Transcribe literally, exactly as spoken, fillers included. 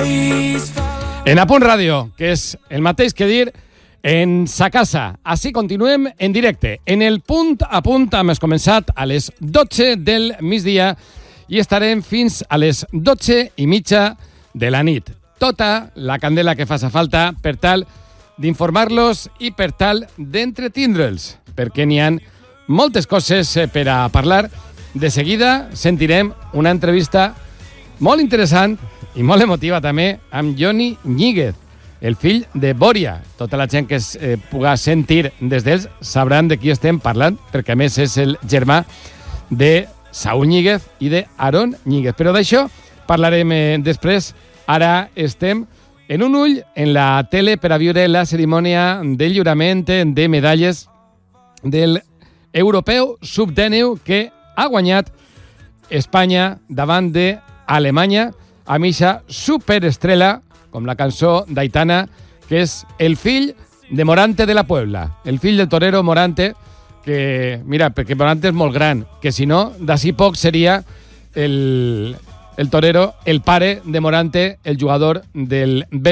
En A Punt Ràdio, que és el mateix que dir en sa casa. Així continuem en directe. En el punt a punt hem començat a les dotze del migdia i estarem fins a les dotze i mitja de la nit. Tota la candela que faça falta per tal d'informar-los i per tal d'entretindre'ls, perquè n'hi ha moltes coses per a parlar. De seguida sentirem una entrevista molt interessant i molt emotiva també amb Johnny Ñíguez, el fill de Bòria. Tota la gent que es eh, puga sentir des d'ells sabran de qui estem parlant, perquè a més és el germà de Saúl Ñíguez i d'Aaron Ñíguez. Però d'això parlarem eh, després. Ara estem en un ull en la tele per a viure la cerimònia de lliurament de medalles del europeu sub dinou que ha guanyat Espanya davant d'Alemanya amb eixa superestrela, com la cançó d'Aitana, que és el fill de Morante de la Puebla, el fill del torero Morante, que, mira, perquè Morante és molt gran, que si no, d'ací poc seria el, el torero, el pare de Morante, el jugador del